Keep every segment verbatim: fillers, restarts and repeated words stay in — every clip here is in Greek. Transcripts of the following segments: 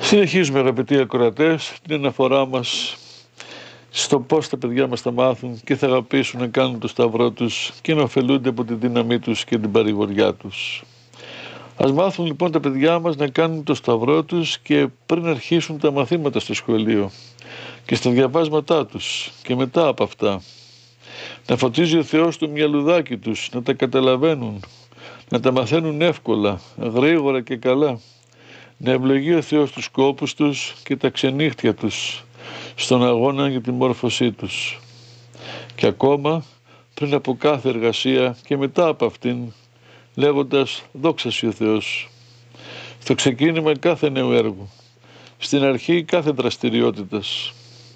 Συνεχίζουμε, αγαπητοί ακροατές, την αναφορά μας στο πώς τα παιδιά μας θα μάθουν και θα αγαπήσουν να κάνουν το σταυρό τους και να ωφελούνται από τη δύναμή τους και την παρηγοριά τους. Ας μάθουν λοιπόν τα παιδιά μας να κάνουν το σταυρό τους και πριν αρχίσουν τα μαθήματα στο σχολείο και στα διαβάσματά τους και μετά από αυτά. Να φωτίζει ο Θεός το μυαλουδάκι τους, να τα καταλαβαίνουν, να τα μαθαίνουν εύκολα, γρήγορα και καλά. Να ευλογεί ο Θεός τους κόπους τους και τα ξενύχτια τους στον αγώνα για τη μόρφωσή τους. Και ακόμα πριν από κάθε εργασία και μετά από αυτήν, λέγοντας «Δόξα Συ ο Θεός». Στο ξεκίνημα κάθε νέου έργου, στην αρχή κάθε δραστηριότητας.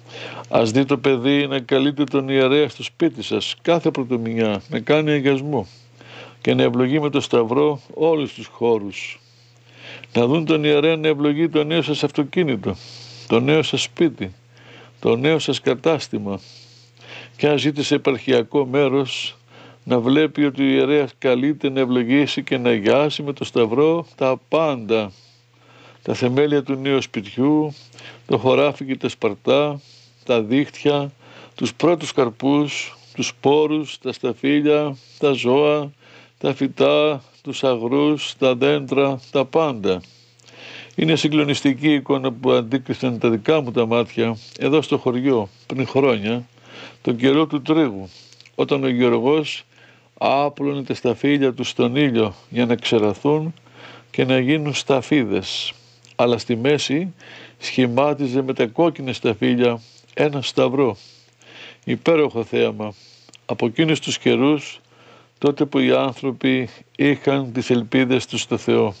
Ας δει το παιδί να καλείται τον ιερέα στο σπίτι σας κάθε πρωτομηνιά, να κάνει αγιασμό και να ευλογεί με το σταυρό όλους τους χώρους. Να δουν τον ιερέα να ευλογεί το νέο σας αυτοκίνητο, το νέο σας σπίτι, το νέο σας κατάστημα. Και αν ζείτε σε επαρχιακό μέρος, να βλέπει ότι ο ιερέας καλείται να ευλογήσει και να αγιάσει με το σταυρό τα πάντα. Τα θεμέλια του νέου σπιτιού, το χωράφι και τα σπαρτά, τα δίχτυα, τους πρώτους καρπούς, τους σπόρους, τα σταφύλια, τα ζώα, τα φυτά, τους αγρούς, τα δέντρα, τα πάντα. Είναι συγκλονιστική εικόνα που αντίκρισαν τα δικά μου τα μάτια εδώ στο χωριό πριν χρόνια, τον καιρό του τρίγου, όταν ο γεωργός άπλωνε τα σταφύλια του στον ήλιο για να ξεραθούν και να γίνουν σταφίδες. Αλλά στη μέση σχημάτιζε με τα κόκκινα σταφύλια ένα σταυρό. Υπέροχο θέαμα από εκείνους τους καιρούς, τότε που οι άνθρωποι είχαν τις ελπίδες τους στο Θεό.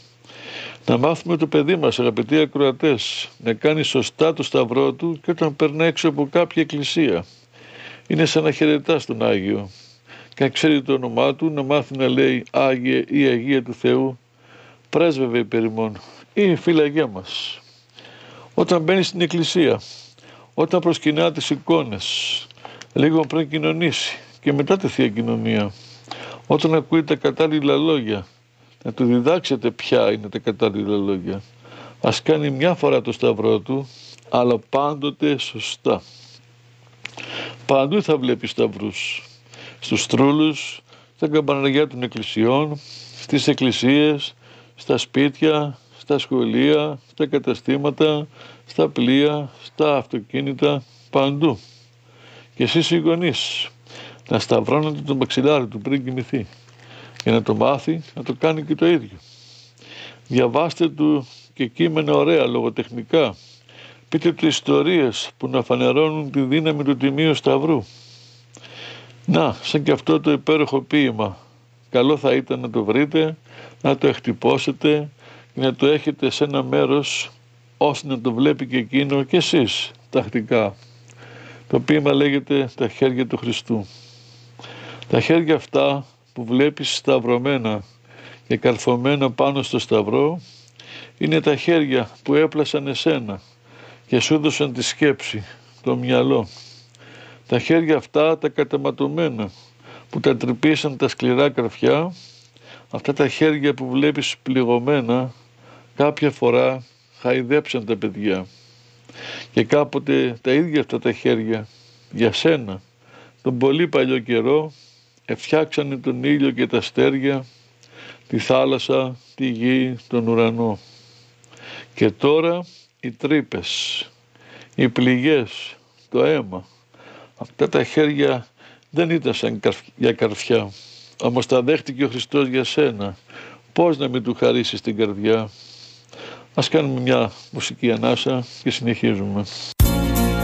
Να μάθουμε το παιδί μας, αγαπητοί ακροατές, να κάνει σωστά το σταυρό του και όταν περνά έξω από κάποια εκκλησία. Είναι σαν να χαιρετά στον Άγιο και αν ξέρει το όνομά του να μάθει να λέει Άγιε ή Αγία του Θεού, πρέσβευε υπέρ ημών ή φύλαγέ μας. Όταν μπαίνει στην εκκλησία, όταν προσκυνά τις εικόνες, λίγο πριν κοινωνήσει και μετά τη Θεία Κοινωνία, όταν ακούει τα κατάλληλα λόγια, να του διδάξετε ποια είναι τα κατάλληλα λόγια. Ας κάνει μια φορά το σταυρό του, αλλά πάντοτε σωστά. Παντού θα βλέπει σταυρούς. Στους τρούλους, στα καμπαναριά των εκκλησιών, στις εκκλησίες, στα σπίτια, στα σχολεία, στα καταστήματα, στα πλοία, στα αυτοκίνητα, παντού. Και εσείς οι γονείς, να σταυρώνετε το μαξιλάρι του πριν κοιμηθεί και να το μάθει να το κάνει και το ίδιο. Διαβάστε του και κείμενα ωραία λογοτεχνικά. Πείτε του ιστορίες που να φανερώνουν τη δύναμη του Τιμίου Σταυρού. Να, σαν και αυτό το υπέροχο ποίημα. Καλό θα ήταν να το βρείτε, να το εκτυπώσετε και να το έχετε σε ένα μέρος ώστε να το βλέπει και εκείνο και εσείς τακτικά. Το ποίημα λέγεται «Τα χέρια του Χριστού». Τα χέρια αυτά που βλέπεις σταυρωμένα και καρφωμένα πάνω στο σταυρό είναι τα χέρια που έπλασαν εσένα και σου έδωσαν τη σκέψη, το μυαλό. Τα χέρια αυτά τα καταματωμένα που τα τρυπήσαν τα σκληρά καρφιά, αυτά τα χέρια που βλέπεις πληγωμένα κάποια φορά χαϊδέψαν τα παιδιά. Και κάποτε τα ίδια αυτά τα χέρια για σένα τον πολύ παλιό καιρό εφτιάξανε τον ήλιο και τα αστέρια, τη θάλασσα, τη γη, τον ουρανό. Και τώρα οι τρύπες, οι πληγές, το αίμα, αυτά τα χέρια δεν ήταν σαν για καρφιά, όμως τα δέχτηκε ο Χριστός για σένα. Πώς να μην του χαρίσεις την καρδιά. Ας κάνουμε μια μουσική ανάσα και συνεχίζουμε.